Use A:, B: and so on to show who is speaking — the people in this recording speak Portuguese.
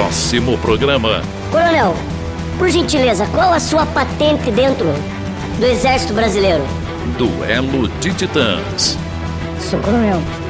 A: próximo programa.
B: Coronel, por gentileza, qual a sua patente dentro do Exército Brasileiro?
A: Duelo de Titãs.
B: Sou coronel.